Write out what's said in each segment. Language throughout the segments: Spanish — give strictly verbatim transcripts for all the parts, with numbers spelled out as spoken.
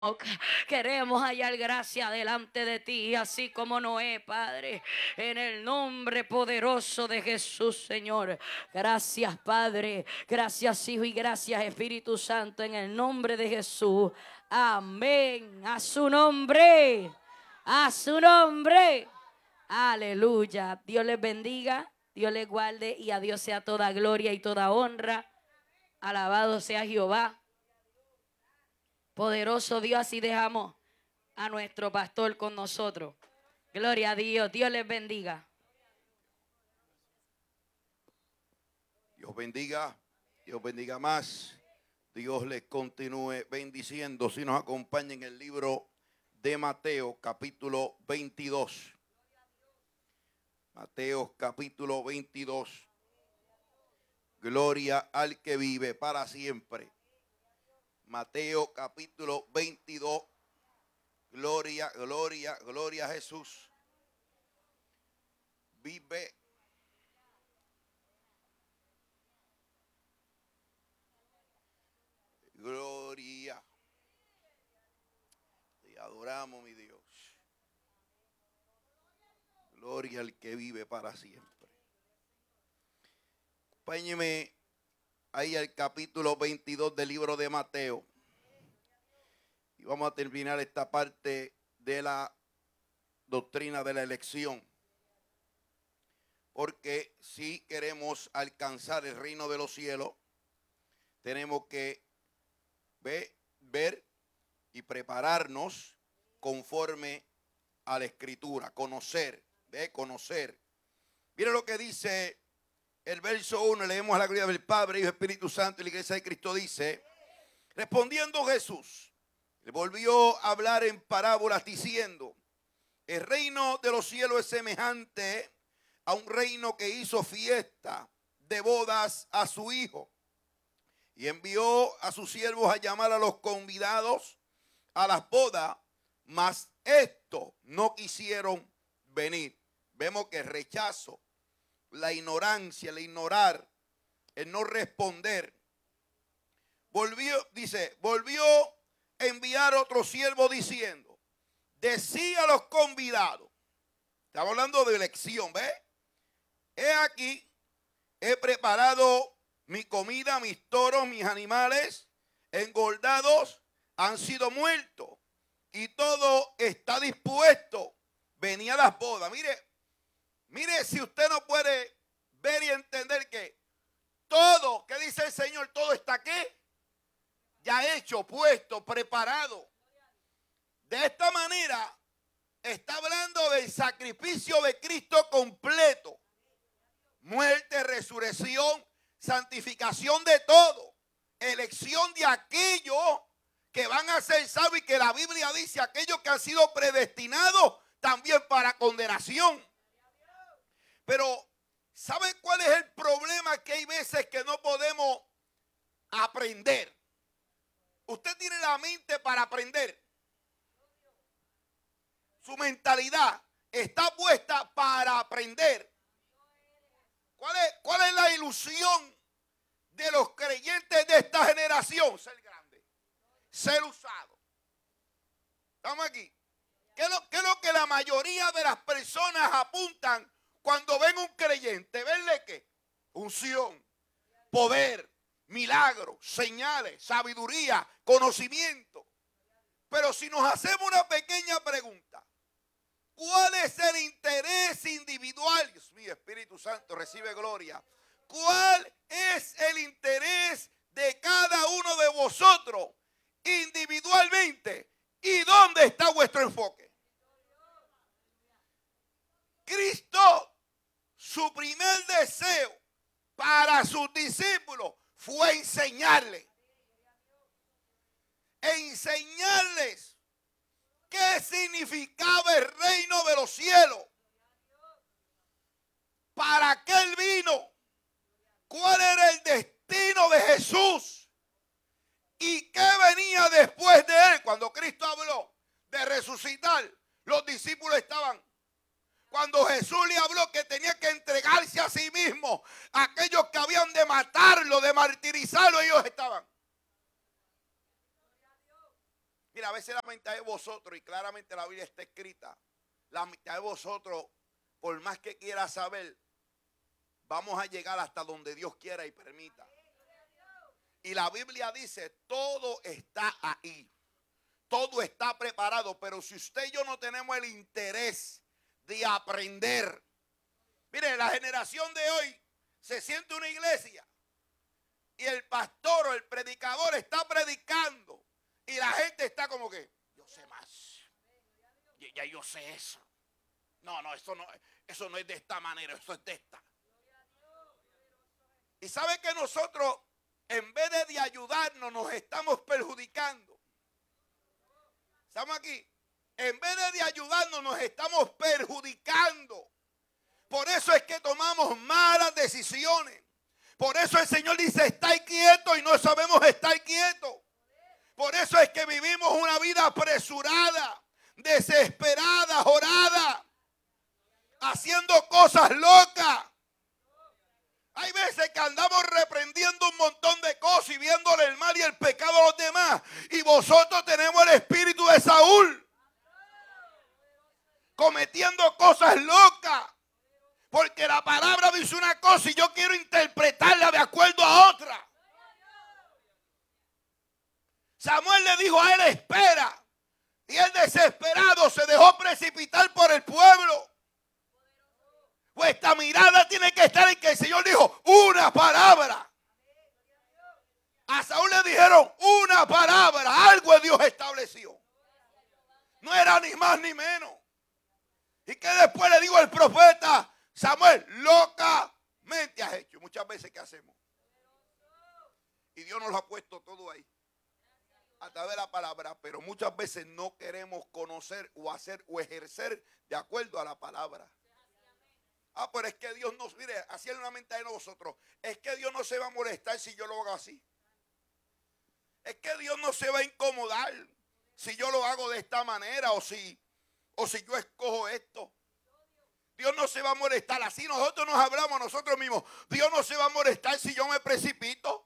Queremos hallar gracia delante de ti, así como Noé, Padre, en el nombre poderoso de Jesús, Señor. Gracias, Padre. Gracias, Hijo, y gracias, Espíritu Santo, en el nombre de Jesús. Amén. A su nombre. A su nombre. Aleluya. Dios les bendiga, Dios les guarde y a Dios sea toda gloria y toda honra. Alabado sea Jehová. Poderoso Dios, así dejamos a nuestro pastor con nosotros. Gloria a Dios. Dios les bendiga. Dios bendiga. Dios bendiga más. Dios les continúe bendiciendo. Si nos acompaña en el libro de Mateo, capítulo veintidós. Mateo, capítulo veintidós. Gloria al que vive para siempre. Mateo capítulo veintidós, gloria, gloria, gloria a Jesús. Vive. Gloria. Te adoramos, mi Dios. Gloria al que vive para siempre. Acompáñeme ahí al capítulo veintidós del libro de Mateo. Y vamos a terminar esta parte de la doctrina de la elección. Porque si queremos alcanzar el reino de los cielos, tenemos que ver, ver y prepararnos conforme a la Escritura. Conocer, ¿ve? Conocer. Mire lo que dice el verso uno, leemos a la gloria del Padre, Hijo y Espíritu Santo, y la iglesia de Cristo dice: respondiendo Jesús, le volvió a hablar en parábolas diciendo: el reino de los cielos es semejante a un reino que hizo fiesta de bodas a su hijo, y envió a sus siervos a llamar a los convidados a las bodas, mas estos no quisieron venir. Vemos que el rechazo, la ignorancia, el ignorar, el no responder. Volvió, dice, volvió a enviar otro siervo diciendo: decía a los convidados, estamos hablando de elección, ¿ves? He aquí, he preparado mi comida, mis toros, mis animales engordados han sido muertos y todo está dispuesto. Venía a las bodas. Mire, mire si usted no puede ver y entender que todo, ¿qué dice el Señor? Todo está ¿qué? Ya hecho, puesto, preparado. De esta manera está hablando del sacrificio de Cristo completo. Muerte, resurrección, santificación de todo. Elección de aquellos que van a ser salvos y que la Biblia dice aquellos que han sido predestinados también para condenación. Pero ¿saben cuál es el problema? Que hay veces que no podemos aprender. Usted tiene la mente para aprender. Su mentalidad está puesta para aprender. ¿Cuál es, cuál es la ilusión de los creyentes de esta generación? Ser grande, ser usado. ¿Estamos aquí? ¿Qué es lo, qué es lo que la mayoría de las personas apuntan cuando ven un creyente? ¿Verle qué? Unción, poder, milagros, señales, sabiduría, conocimiento. Pero si nos hacemos una pequeña pregunta, ¿cuál es el interés individual? Dios mío, Espíritu Santo, recibe gloria. ¿Cuál es el interés de cada uno de vosotros individualmente? ¿Y dónde está vuestro enfoque? Cristo, su primer deseo para sus discípulos fue enseñarles. Enseñarles qué significaba el reino de los cielos. ¿Para qué Él vino? ¿Cuál era el destino de Jesús? ¿Y qué venía después de Él? Cuando Cristo habló de resucitar, los discípulos estaban. Cuando Jesús le habló que tenía que entregarse a sí mismo, aquellos que habían de matarlo, de martirizarlo, ellos estaban. Mira, a veces la mitad de vosotros, y claramente la Biblia está escrita, la mitad de vosotros, por más que quiera saber, vamos a llegar hasta donde Dios quiera y permita. Y la Biblia dice, todo está ahí. Todo está preparado. Pero si usted y yo no tenemos el interés de aprender. Mire, la generación de hoy se siente una iglesia. Y el pastor o el predicador está predicando. Y la gente está como que, yo sé más. Ya yo sé eso. No, no, eso no, eso no es de esta manera, eso es de esta. Y sabe que nosotros, en vez de, de ayudarnos, nos estamos perjudicando. ¿Estamos aquí? En vez de, de ayudarnos, nos estamos perjudicando. Por eso es que tomamos malas decisiones. Por eso el Señor dice, estáis quietos y no sabemos estar quietos. Por eso es que vivimos una vida apresurada, desesperada, jorada, haciendo cosas locas. Hay veces que andamos reprendiendo un montón de cosas y viéndole el mal y el pecado a los demás. Y vosotros tenemos el espíritu de Saúl. Cometiendo cosas locas. Porque la palabra dice una cosa y yo quiero interpretarla de acuerdo a otra. Samuel le dijo a él, espera. Y él desesperado se dejó precipitar por el pueblo. Vuestra mirada tiene que estar en que el Señor dijo una palabra. A Saúl le dijeron una palabra. Algo Dios estableció. No era ni más ni menos. Y que después le dijo el profeta Samuel, locamente has hecho. Muchas veces, ¿qué hacemos? Y Dios nos lo ha puesto todo ahí. A través de la palabra. Pero muchas veces no queremos conocer o hacer o ejercer de acuerdo a la palabra. Ah, pero es que Dios nos, mire, así es una mente de nosotros. Es que Dios no se va a molestar si yo lo hago así. Es que Dios no se va a incomodar si yo lo hago de esta manera o si, o si yo escojo esto. Dios no se va a molestar. Así nosotros nos hablamos a nosotros mismos. Dios no se va a molestar si yo me precipito.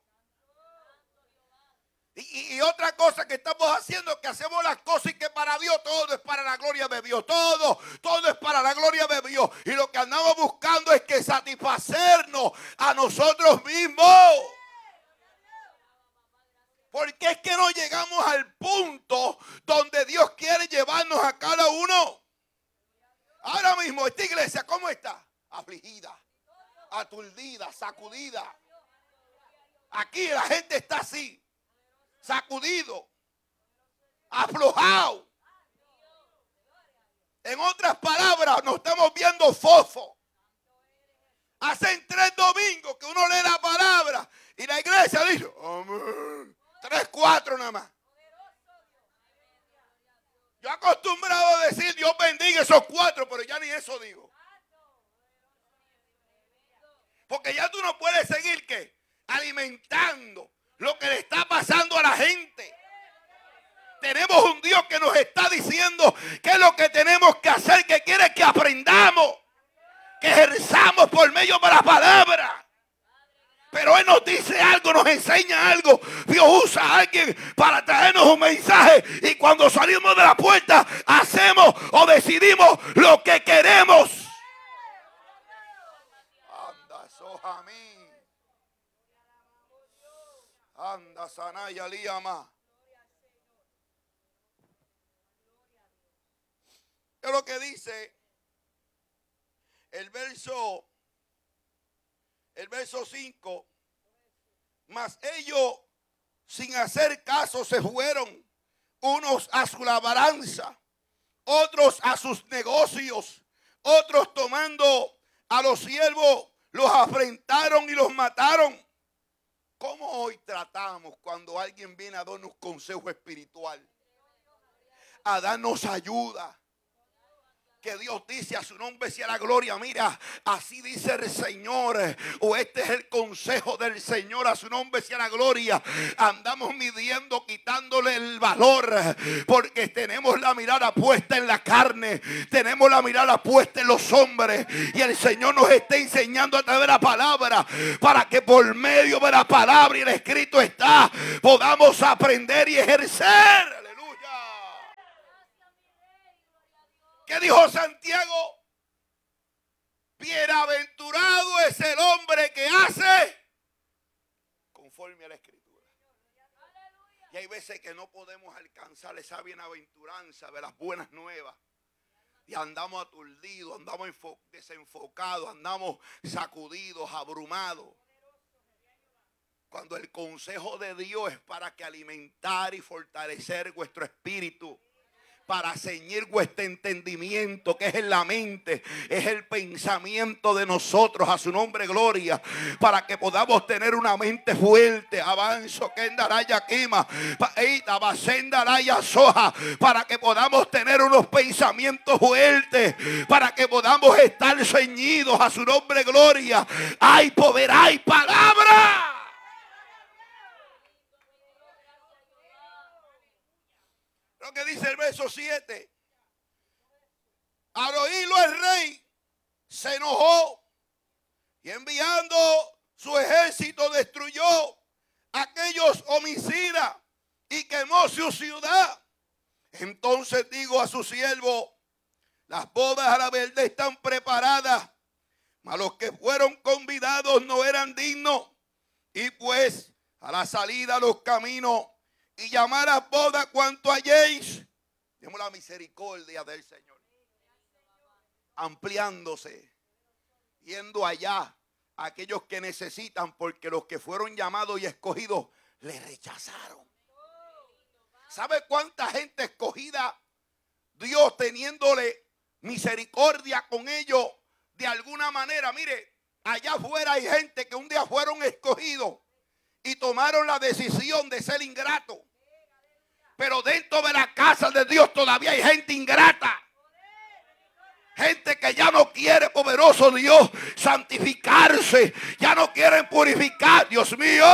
Y, y, y otra cosa que estamos haciendo es que hacemos las cosas y que para Dios todo es para la gloria de Dios. Todo, todo es para la gloria de Dios. Y lo que andamos buscando es que satisfacernos a nosotros mismos. Porque es que no llegamos al punto donde Dios quiere llevarnos a cada uno. Ahora mismo esta iglesia, ¿cómo está? Afligida, aturdida, sacudida. Aquí la gente está así. Sacudido, aflojado. En otras palabras, nos estamos viendo fofo. Hacen tres domingos que uno lee la palabra y la iglesia dice, amén. Tres, cuatro nada más. Yo acostumbrado a decir, Dios bendiga esos cuatro, pero ya ni eso digo. Porque ya tú no puedes seguir, ¿qué? Alimentando lo que le está pasando a la gente. Tenemos un Dios que nos está diciendo qué es lo que tenemos que hacer, que quiere que aprendamos, que ejerzamos por medio de la palabra. Pero Él nos dice algo, nos enseña algo. Dios usa a alguien para traernos un mensaje. Y cuando salimos de la puerta, hacemos o decidimos lo que queremos. Anda, soja mí. Anda, sanaya, liama. Es lo que dice el verso, el verso cinco. Mas ellos, sin hacer caso, se fueron, unos a su labranza, otros a sus negocios, otros tomando a los siervos, los afrentaron y los mataron. ¿Cómo hoy tratamos cuando alguien viene a darnos consejo espiritual? A darnos ayuda. Que Dios dice, a su nombre sea la gloria. Mira, así dice el Señor. O este es el consejo del Señor. A su nombre sea la gloria. Andamos midiendo, quitándole el valor. Porque tenemos la mirada puesta en la carne. Tenemos la mirada puesta en los hombres. Y el Señor nos está enseñando a través de la palabra. Para que por medio de la palabra y el escrito está, podamos aprender y ejercer. Aleluya. que dijo Santiago, bienaventurado es el hombre que hace conforme a la Escritura. Y hay veces que no podemos alcanzar esa bienaventuranza de las buenas nuevas. Y andamos aturdidos, andamos desenfocados, andamos sacudidos, abrumados. Cuando el consejo de Dios es para que alimentar y fortalecer vuestro espíritu, para ceñir vuestro entendimiento, que es en la mente, es el pensamiento de nosotros, a su nombre gloria, para que podamos tener una mente fuerte. Avanzo que andaraya quema, soja, para que podamos tener unos pensamientos fuertes, para que podamos estar ceñidos, a su nombre gloria. Hay poder, hay palabra. Lo que dice el verso siete. Al oírlo el rey se enojó y enviando su ejército destruyó a aquellos homicidas y quemó su ciudad. Entonces digo a su siervo, las bodas a la verdad están preparadas, mas los que fueron convidados no eran dignos. Y pues a la salida a los caminos y llamar a boda cuanto halléis. Tenemos la misericordia del Señor, ampliándose, yendo allá a aquellos que necesitan, porque los que fueron llamados y escogidos le rechazaron. ¿Sabe cuánta gente escogida Dios teniéndole misericordia con ellos de alguna manera? Mire, allá afuera hay gente que un día fueron escogidos y tomaron la decisión de ser ingratos. Pero dentro de la casa de Dios todavía hay gente ingrata. Gente que ya no quiere, poderoso Dios, santificarse. Ya no quieren purificar. Dios mío.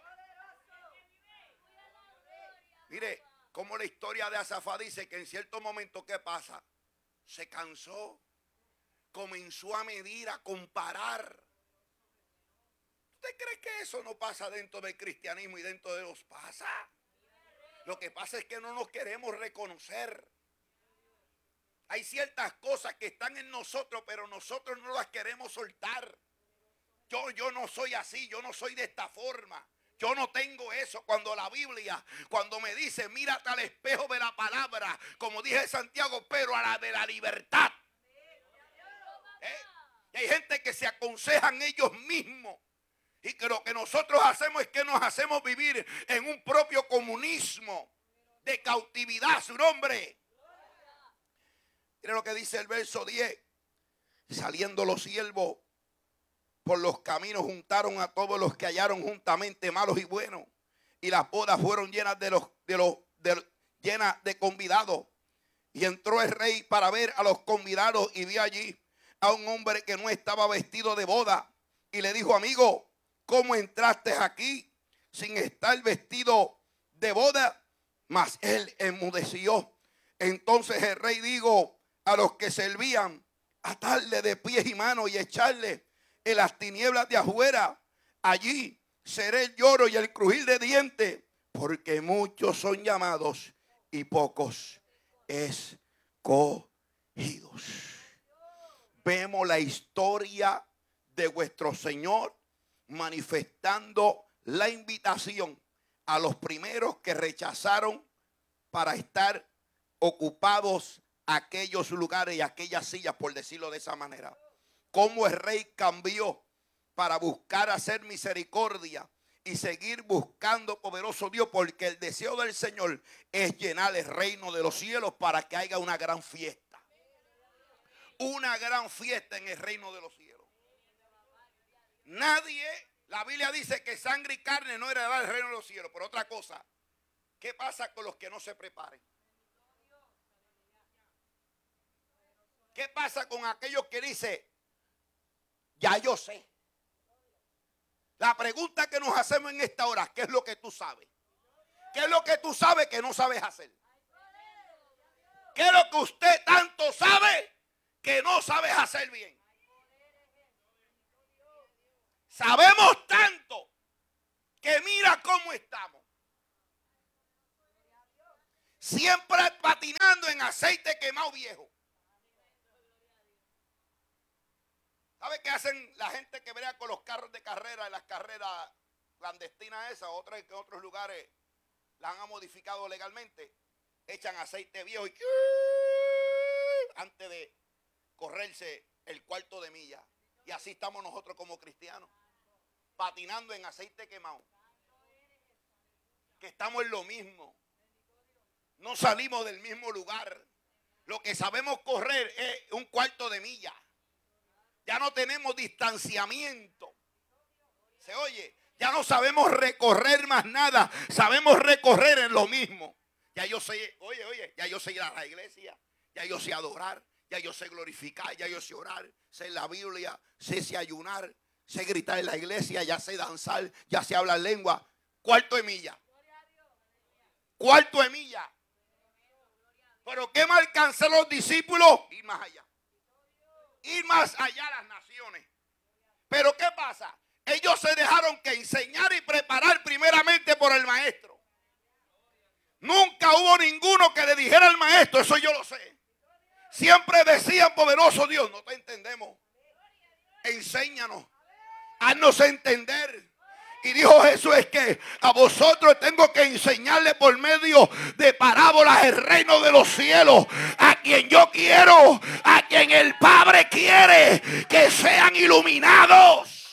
Mire, como la historia de Asafá dice que en cierto momento, ¿qué pasa? Se cansó. Comenzó a medir, a comparar. ¿Usted cree que eso no pasa dentro del cristianismo y dentro de los pasa? Lo que pasa es que no nos queremos reconocer. Hay ciertas cosas que están en nosotros, pero nosotros no las queremos soltar. Yo, yo no soy así, yo no soy de esta forma. Yo no tengo eso. Cuando la Biblia, cuando me dice, mírate al espejo de la palabra, como dije Santiago, pero a la de la libertad. ¿Eh? Y hay gente que se aconsejan ellos mismos. Y que lo que nosotros hacemos es que nos hacemos vivir en un propio comunismo de cautividad, su nombre. Mire lo que dice el verso diez. Saliendo los siervos por los caminos juntaron a todos los que hallaron juntamente, malos y buenos. Y las bodas fueron llenas de los, de los, de, llenas de convidados. Y entró el rey para ver a los convidados y vio allí a un hombre que no estaba vestido de boda. Y le dijo, amigo, ¿cómo entraste aquí sin estar vestido de boda? Mas él enmudeció. Entonces el rey dijo a los que servían, atarle de pies y manos y echarle en las tinieblas de afuera. Allí será el lloro y el crujir de dientes, porque muchos son llamados y pocos escogidos. Vemos la historia de vuestro Señor manifestando la invitación a los primeros que rechazaron para estar ocupados aquellos lugares y aquellas sillas, por decirlo de esa manera. Cómo el rey cambió para buscar hacer misericordia y seguir buscando, poderoso Dios, porque el deseo del Señor es llenar el reino de los cielos para que haya una gran fiesta. Una gran fiesta en el reino de los cielos. Nadie, la Biblia dice que sangre y carne no heredará el reino de los cielos. Por otra cosa, ¿qué pasa con los que no se preparen? ¿Qué pasa con aquellos que dicen, ya yo sé? La pregunta que nos hacemos en esta hora, ¿qué es lo que tú sabes? ¿Qué es lo que tú sabes que no sabes hacer? ¿Qué es lo que usted tanto sabe que no sabes hacer bien? Sabemos tanto que mira cómo estamos. Siempre patinando en aceite quemado viejo. ¿Sabe qué hacen la gente que pelea con los carros de carrera en las carreras clandestinas esas? Otras que en otros lugares las han modificado legalmente. Echan aceite viejo y antes de correrse el cuarto de milla. Y así estamos nosotros como cristianos, patinando en aceite quemado. Que estamos en lo mismo. No salimos del mismo lugar. Lo que sabemos correr es un cuarto de milla. Ya no tenemos distanciamiento. ¿Se oye? Ya no sabemos recorrer más nada. Sabemos recorrer en lo mismo. Ya yo sé, oye, oye, ya yo sé ir a la iglesia. Ya yo sé adorar. Ya yo sé glorificar. Ya yo sé orar. Sé la Biblia. Sé, sé ayunar. Sé gritar en la iglesia. Ya sé danzar. Ya sé hablar lengua. Cuarto de milla. Cuarto de milla. Pero ¿qué me alcanzó los discípulos? Ir más allá. Ir más allá a las naciones. Pero ¿qué pasa? Ellos se dejaron que enseñar y preparar primeramente por el maestro. Nunca hubo ninguno que le dijera al maestro, eso yo lo sé. Siempre decían, poderoso Dios, no te entendemos. Enséñanos. Haznos entender. Y dijo Jesús, es que a vosotros tengo que enseñarle por medio de parábolas el reino de los cielos. A quien yo quiero, a quien el Padre quiere que sean iluminados.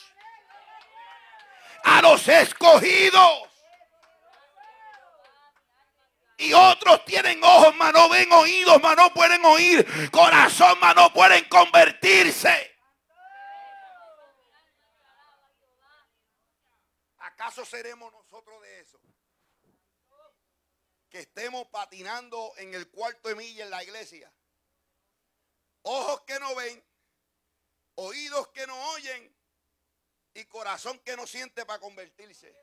A los escogidos. Y otros tienen ojos, mas no ven, oídos, mas no pueden oír, corazón, mas no pueden convertirse. ¿Acaso seremos nosotros de eso? Que estemos patinando en el cuarto de milla en la iglesia. Ojos que no ven, oídos que no oyen y corazón que no siente para convertirse.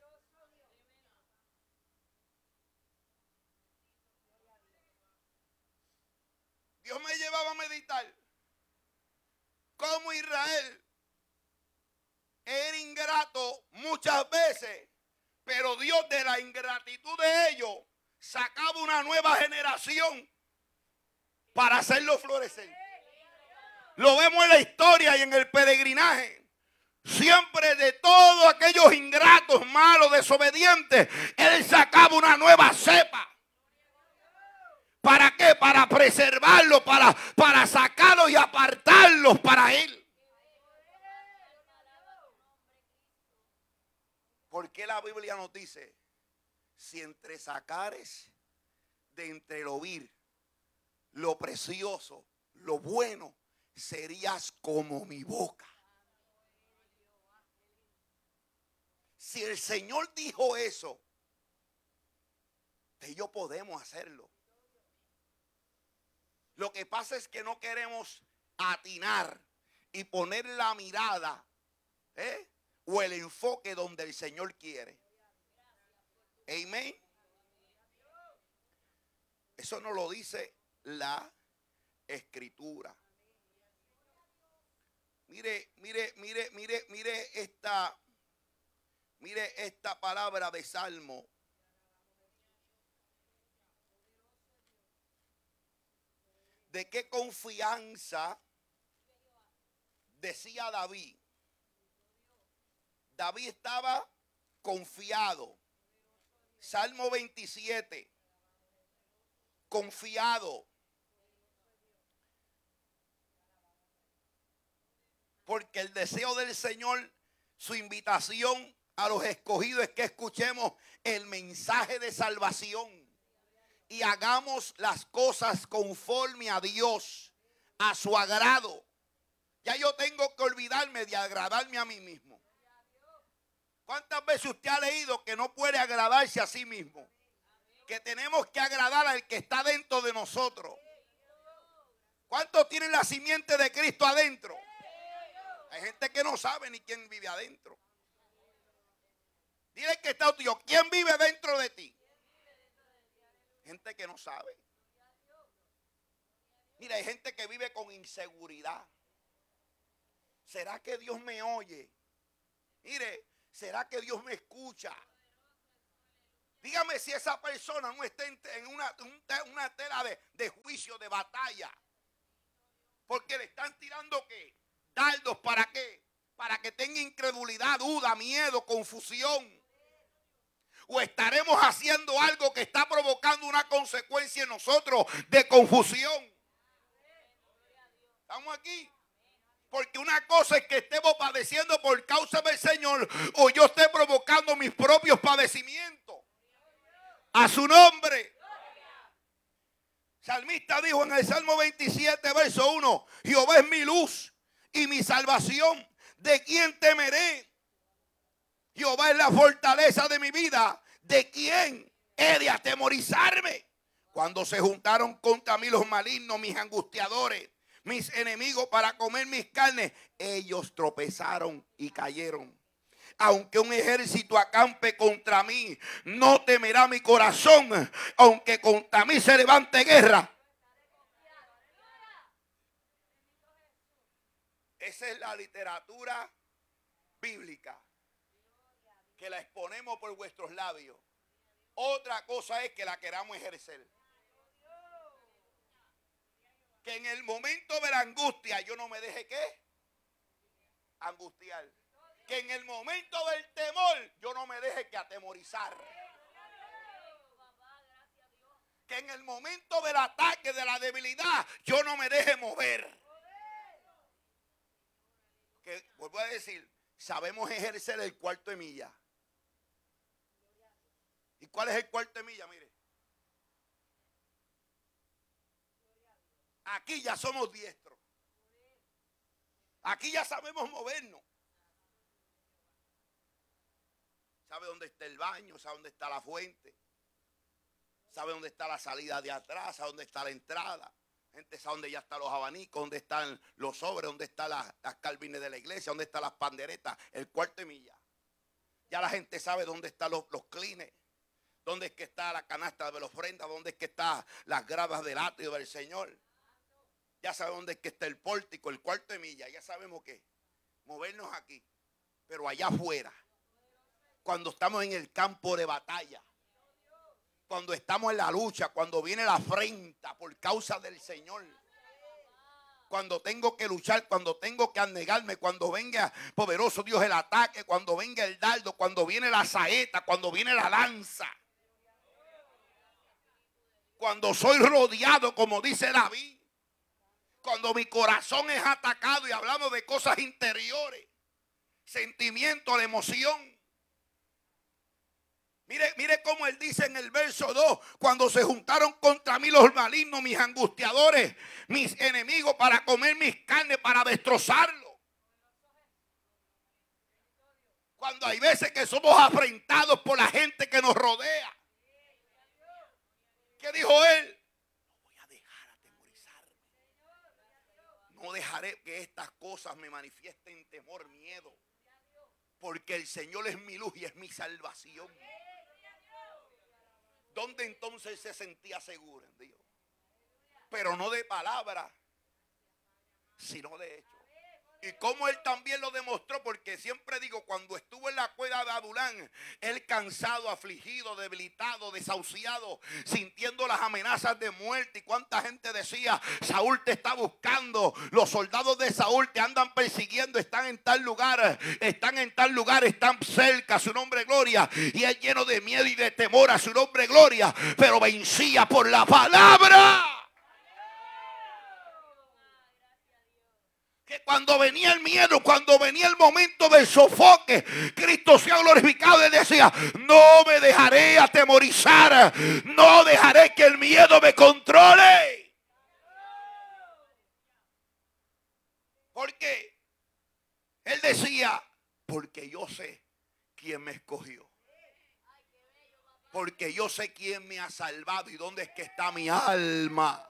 Dios me llevaba a meditar cómo Israel era ingrato muchas veces, pero Dios de la ingratitud de ellos sacaba una nueva generación para hacerlo florecer. Lo vemos en la historia y en el peregrinaje. Siempre de todos aquellos ingratos, malos, desobedientes, Él sacaba una nueva cepa. ¿Para qué? Para preservarlos, para, para sacarlos y apartarlos para Él. Porque la Biblia nos dice, si entre sacares de entre el oír lo precioso, lo bueno, serías como mi boca. Si el Señor dijo eso, ellos podemos hacerlo. Lo que pasa es que no queremos atinar y poner la mirada, ¿eh? O el enfoque donde el Señor quiere. Amén. Eso nos lo dice la Escritura. Mire, mire, mire, mire, mire esta, mire esta palabra de Salmo. ¿De qué confianza decía David? David estaba confiado. Salmo veintisiete. Confiado. Porque el deseo del Señor, su invitación a los escogidos es que escuchemos el mensaje de salvación y hagamos las cosas conforme a Dios, a su agrado. Ya yo tengo que olvidarme de agradarme a mí mismo. ¿Cuántas veces usted ha leído que no puede agradarse a sí mismo? Que tenemos que agradar al que está dentro de nosotros. ¿Cuántos tienen la simiente de Cristo adentro? Hay gente que no sabe ni quién vive adentro. Dile que está tuyo, ¿quién vive dentro de ti? Gente que no sabe. Mira, hay gente que vive con inseguridad. ¿Será que Dios me oye? Mire, ¿será que Dios me escucha? Dígame si esa persona no está en una, una tela de, de juicio, de batalla. Porque le están tirando ¿qué? dardos, ¿para qué? Para que tenga incredulidad, duda, miedo, confusión. O estaremos haciendo algo que está provocando una consecuencia en nosotros de confusión. ¿Estamos aquí? Porque una cosa es que estemos padeciendo por causa del Señor, o yo esté provocando mis propios padecimientos. A su nombre. Salmista dijo en el Salmo veintisiete, verso uno: Jehová es mi luz y mi salvación, ¿de quién temeré? Jehová es la fortaleza de mi vida, ¿de quién he de atemorizarme? Cuando se juntaron contra mí los malignos, mis angustiadores, mis enemigos para comer mis carnes, ellos tropezaron y cayeron. Aunque un ejército acampe contra mí, no temerá mi corazón. Aunque contra mí se levante guerra. Esa es la literatura bíblica, que la exponemos por vuestros labios. Otra cosa es que la queramos ejercer. Que en el momento de la angustia yo no me deje, ¿qué? Angustiar. Que en el momento del temor yo no me deje que atemorizar. Que en el momento del ataque, de la debilidad, yo no me deje mover. Que vuelvo a decir, sabemos ejercer el cuarto de milla. ¿Y cuál es el cuarto de milla? Mire. Aquí ya somos diestros. Aquí ya sabemos movernos. Sabe dónde está el baño, sabe dónde está la fuente, sabe dónde está la salida de atrás, sabe dónde está la entrada. Gente sabe dónde ya están los abanicos, dónde están los sobres, dónde están las, las calvines de la iglesia, dónde están las panderetas, el cuarto de milla. Ya la gente sabe dónde están los, los clines, dónde es que está la canasta de la ofrenda, dónde es que están las gradas del atrio del Señor. Ya sabe dónde es que está el pórtico, el cuarto de milla. Ya sabemos qué, movernos aquí, pero allá afuera. Cuando estamos en el campo de batalla, cuando estamos en la lucha, cuando viene la afrenta por causa del Señor, cuando tengo que luchar, cuando tengo que anegarme, cuando venga poderoso Dios el ataque, cuando venga el dardo, cuando viene la saeta, cuando viene la lanza, cuando soy rodeado, como dice David, cuando mi corazón es atacado, y hablamos de cosas interiores, sentimiento, de emoción. Mire, mire cómo él dice en el verso dos, cuando se juntaron contra mí los malignos, mis angustiadores, mis enemigos para comer mis carnes, para destrozarlo. Cuando hay veces que somos afrentados por la gente que nos rodea. ¿Qué dijo él? No voy a dejar atemorizarme. No dejaré que estas cosas me manifiesten temor, miedo. Porque el Señor es mi luz y es mi salvación. ¿Dónde entonces se sentía seguro en Dios? Pero no de palabra, sino de hecho. Y como él también lo demostró, porque siempre digo, cuando estuvo en la cueva de Adulán, él cansado, afligido, debilitado, desahuciado, sintiendo las amenazas de muerte. Y cuánta gente decía, Saúl te está buscando, los soldados de Saúl te andan persiguiendo, están en tal lugar, están en tal lugar, están cerca, a su nombre gloria. Y él lleno de miedo y de temor, a su nombre gloria, pero vencía por la palabra. Que cuando venía el miedo, cuando venía el momento del sofoque, Cristo sea glorificado. Él decía, no me dejaré atemorizar, no dejaré que el miedo me controle. Porque él decía, porque yo sé quién me escogió, porque yo sé quién me ha salvado y dónde es que está mi alma.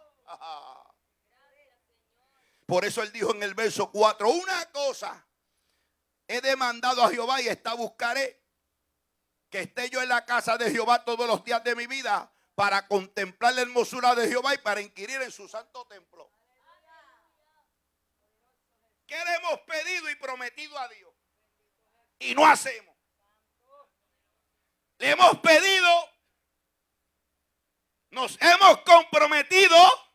Por eso él dijo en el verso cuatro, una cosa he demandado a Jehová y esta buscaré, que esté yo en la casa de Jehová todos los días de mi vida, para contemplar la hermosura de Jehová y para inquirir en su santo templo. ¿Qué le hemos pedido y prometido a Dios? Y no hacemos. Le hemos pedido, nos hemos comprometido